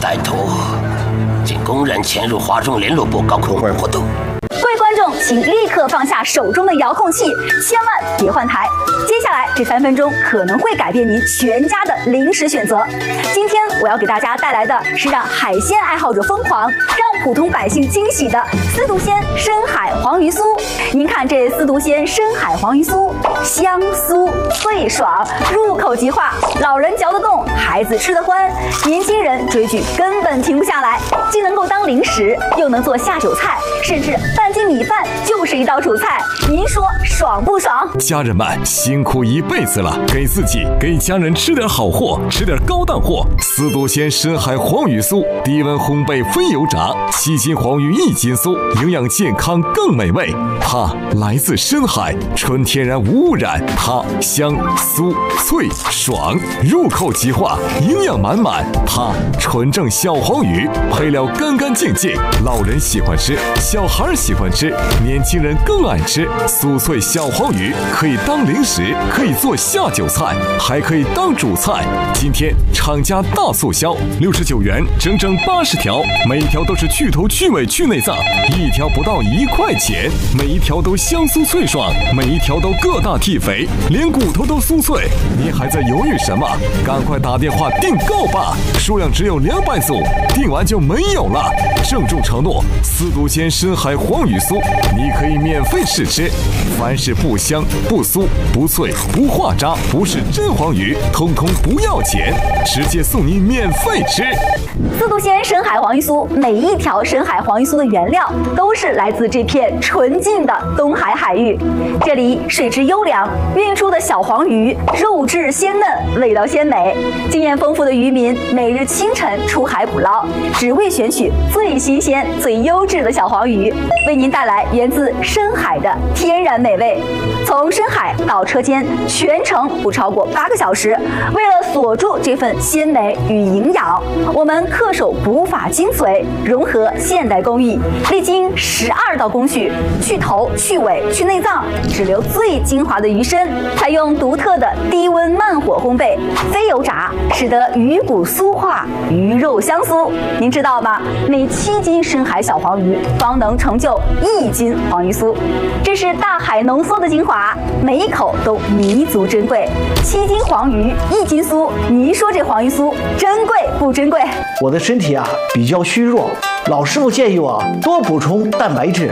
歹徒竟公然潜入华中联络部高空活动。 各位观众，请立刻放下手中的遥控器，千万别换台。接下来这3分钟可能会改变您全家的零食选择。今天我要给大家带来的是让海鲜爱好者疯狂，让普通百姓惊喜的司徒鲜深海黄鱼酥。您看这司徒鲜深海黄鱼酥，香酥脆爽，入口即化，老人嚼得动，孩子吃得欢，年轻人追剧根本停不下来。既能够当零食，又能做下酒菜，甚至半斤米饭就是一道主菜。您说爽不爽？ 家人们辛苦一辈子了，给自己给家人吃点好货，吃点高档货。司徒鲜深海黄鱼酥，低温烘焙非油炸，7斤黄鱼1斤酥，营养健康更美味。它来自深海，纯天然无污染，它香酥脆爽，入口即化，营养满满。它纯正小黄鱼，配料干干净净，老人喜欢吃，小孩喜欢吃，年轻人更爱吃。酥脆小黄鱼可以当零食，可以做下酒菜，还可以当主菜。今天厂家大促销，69元整整80条，每一条都是去头去尾去内脏，一条不到1块钱，每一条都香酥脆爽，每一条都个大屉肥，连骨头都酥脆。您还在犹豫什么？赶快打电话订购吧，数量只有200组，订完就没有了。郑重承诺，司徒鲜深海黄鱼酥，你可以免费试吃。凡是不香不酥不脆不化渣，不是真黄鱼，通通不要钱，直接送你免费吃。 司徒鲜深海黄鱼酥，每一条深海黄鱼酥的原料都是来自这片纯净的东海海域。这里水质优良，运出的小黄鱼肉质鲜嫩，味道鲜美。经验丰富的渔民每日清晨出海捕捞，只为选取最新鲜、最优质的小黄鱼，为您带来源自深海的天然美味。从深海到车间，全程不超过8个小时。为了锁住这份鲜美与营养，我们恪守捕法精髓，融合现代工艺，历经12道工序，去头、去尾、去内脏，只留最精华的鱼身。采用独特的低温慢火烘焙，非油炸，使得鱼骨酥化，鱼肉香酥。您知道吗？每7斤深海小黄鱼方能成就1斤黄鱼酥，这是大海浓缩的精华，每一口都弥足珍贵。7斤黄鱼1斤酥，你说这黄鱼酥珍贵不珍贵？ 我的身体比较虚弱，老师傅建议我多补充蛋白质。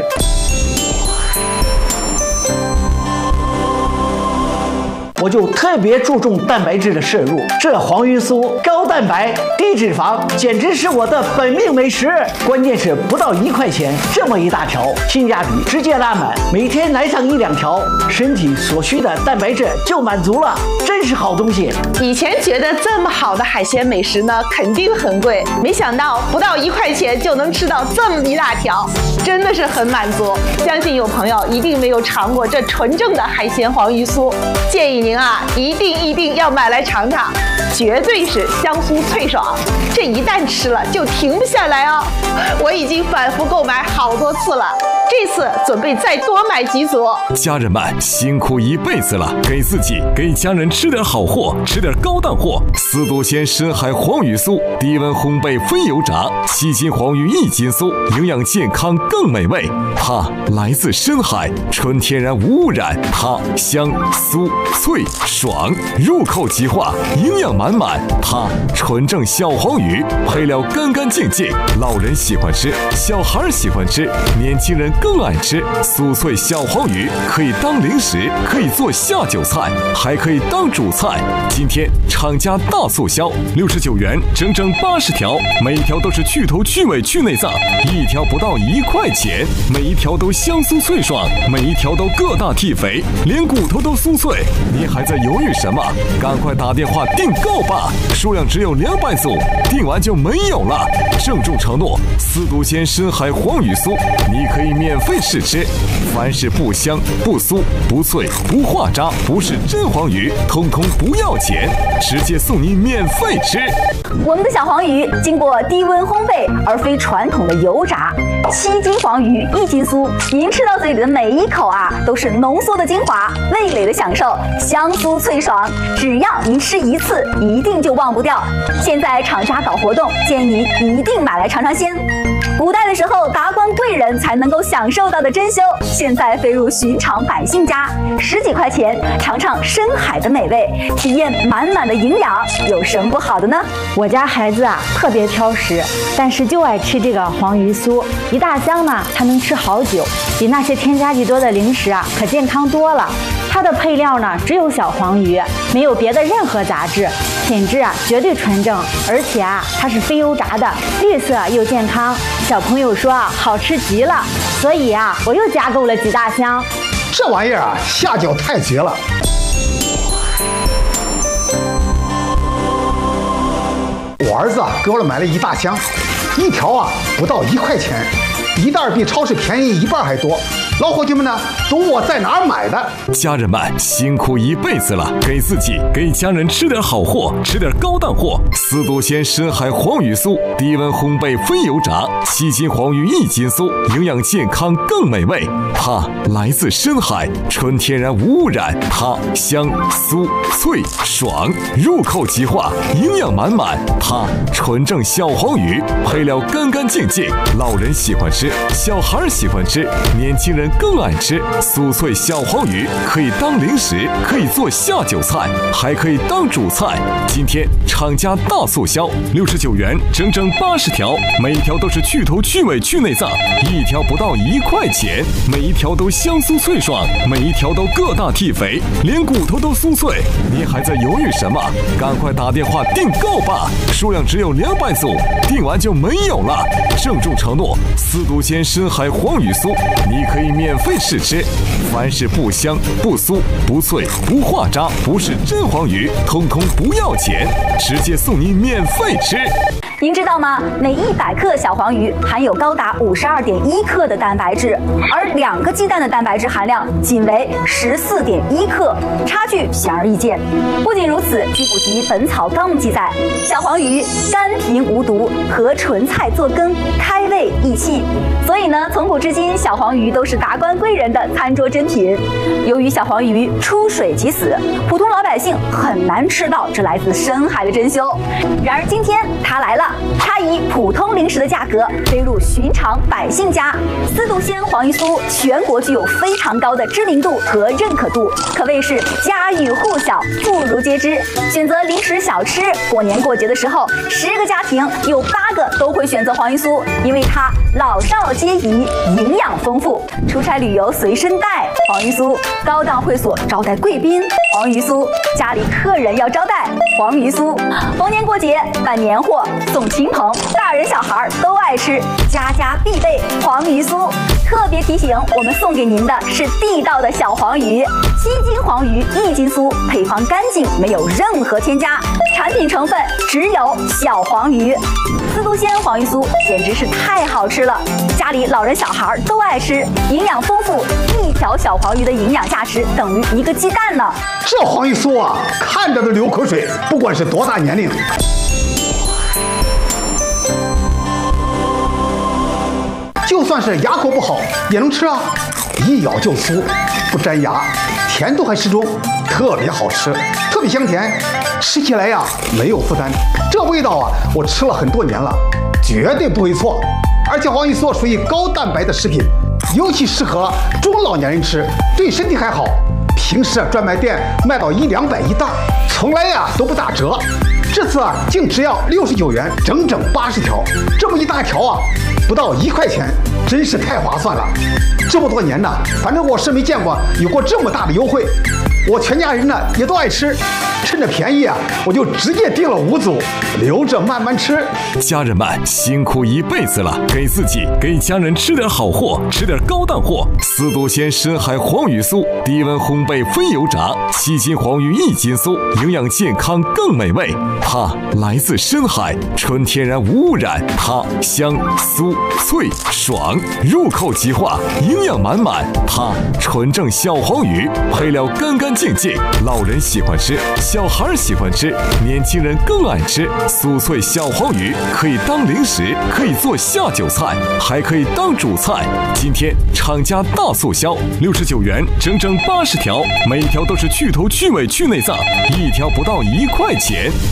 我就特别注重蛋白质的摄入，这黄鱼酥高蛋白低脂肪，简直是我的本命美食。关键是不到1块钱，这么一大条，性价比直接拉满，每天来上1、2条，身体所需的蛋白质就满足了，真是好东西。 以前觉得这么好的海鲜美食呢，肯定很贵，没想到不到1块钱就能吃到这么一大条，真的是很满足。相信有朋友一定没有尝过这纯正的海鲜黄鱼酥，建议您一定要买来尝尝，绝对是香酥脆爽，这一旦吃了就停不下来哦。我已经反复购买好多次了，这次准备再多买几组。 家人们辛苦一辈子了，给自己给家人吃点好货，吃点高档货。司徒鲜深海黄鱼酥，低温烘焙非油炸，7斤黄鱼1斤酥，营养健康更美味。它来自深海，纯天然无污染，它香酥脆爽，入口即化，营养满满。它纯正小黄鱼，配料干干净净，老人喜欢吃，小孩喜欢吃，年轻人更爱吃。酥脆小黄鱼可以当零食，可以做下酒菜，还可以当主菜。今天厂家大促销，69元整整80条，每一条都是去头去尾去内脏，一条不到1块钱，每一条都香酥脆爽，每一条都个大屉肥，连骨头都酥脆。您还在犹豫什么？赶快打电话订购吧，数量只有200组，订完就没有了。郑重承诺，司徒鲜深海黄鱼酥，你可以免免费试吃。凡是不香、不酥、不脆、不化渣，不是真黄鱼，通通不要钱，直接送你免费吃。 我们的小黄鱼经过低温烘焙，而非传统的油炸。7斤黄鱼1斤酥，您吃到嘴里的每一口啊，都是浓缩的精华，味蕾的享受，香酥脆爽。只要您吃一次，一定就忘不掉。现在厂家搞活动，建议一定买来尝尝鲜。古代的时候，达官贵人才能够享受到的珍馐，现在飞入寻常百姓家，10几块钱尝尝深海的美味，体验满满的营养，有什么不好的呢？ 我家孩子啊特别挑食，但是就爱吃这个黄鱼酥，1大箱呢，他能吃好久，比那些添加剂多的零食啊可健康多了。它的配料呢只有小黄鱼，没有别的任何杂质，品质啊绝对纯正，而且啊它是非油炸的，绿色又健康。小朋友说啊好吃极了，所以啊我又加购了几大箱。 这玩意儿啊下脚太绝了。我儿子啊给我买了1大箱，1条啊不到1块钱，1袋比超市便宜1半还多。老伙计们呢，懂我在哪儿买的？ 家人们辛苦一辈子了，给自己、给家人吃点好货，吃点高档货。4度鲜深海黄鱼酥，低温烘焙非油炸，7斤黄鱼1斤酥，营养健康更美味。它来自深海，纯天然无污染，它香酥脆爽，入口即化，营养满满。它纯正小黄鱼，配料干干净净，老人喜欢吃，小孩喜欢吃，年轻人更爱吃。酥脆小黄鱼可以当零食，可以做下酒菜，还可以当主菜。今天厂家大促销，69元整整80条，每一条都是去头去尾去内脏，1条不到1块钱，每一条都香酥脆爽，每一条都个大屉肥，连骨头都酥脆。您还在犹豫什么？赶快打电话订购吧，数量只有200组，订完就没有了。郑重承诺，4度鲜深海黄鱼酥，你可以免费试吃。凡是不香、不酥、不脆、不化渣，不是真黄鱼，通通不要钱，直接送你免费吃。 您知道吗？每100克小黄鱼含有高达52.1克的蛋白质，而2个鸡蛋的蛋白质含量仅为14.1克，差距显而易见。不仅如此，据古籍《本草纲目》记载，小黄鱼甘平无毒，和纯菜做羹，开胃益气。所以呢，从古至今，小黄鱼都是达官贵人的餐桌珍品。由于小黄鱼出水即死，普通老百姓很难吃到这来自深海的珍馐。然而今天它来了，它以普通零食的价格飞入寻常百姓家。4度鲜黄鱼酥全国具有非常高的知名度和认可度，可谓是家喻户晓、妇孺皆知。选择零食小吃，过年过节的时候，10个家庭有8个都会选择黄鱼酥，因为它老少皆宜，营养丰富。出差旅游随身带黄鱼酥，高档会所招待贵宾黄鱼酥，家里客人要招待黄鱼酥，逢年过节办年货送亲朋，大人小孩都爱吃，家家必备黄鱼酥。特别提醒，我们送给您的是地道的小黄鱼，7斤黄鱼1斤酥，配方干净，没有任何添加，产品成分只有小黄鱼。4度鲜黄鱼酥简直是太好吃了，家里老人小孩都爱吃，营养丰富，1条小黄鱼的营养价值等于1个鸡蛋呢。 这黄鱼酥啊，看着都流口水，不管是多大年龄。就算是牙口不好也能吃啊，一咬就酥，不粘牙，甜度还适中，特别好吃，特别香甜，吃起来呀没有负担。这味道啊，我吃了很多年了，绝对不会错。而且黄鱼酥属于高蛋白的食品，尤其适合中老年人吃，对身体还好。平时专卖店卖到100-200一袋，从来呀都不打折。这次啊竟只要69元，整整80条，这么一大条啊，不到1块钱，真是太划算了。这么多年呢，反正我是没见过有过这么大的优惠。 我全家人呢也都爱吃，趁着便宜啊，我就直接订了5组，留着慢慢吃。 家人们辛苦一辈子了，给自己给家人吃点好货，吃点高档货。4多鲜深海黄鱼酥，低温烘焙非油炸，7斤黄鱼1斤酥，营养健康更美味。它来自深海，纯天然无污染，它香酥脆爽，入口即化，营养满满。它纯正小黄鱼，配料干干净净，老人喜欢吃，小孩喜欢吃，年轻人更爱吃。酥脆小黄鱼可以当零食，可以做下酒菜，还可以当主菜。今天厂家大促销，69元整整80条，每条都是去头去尾去内脏，一条不到1块钱。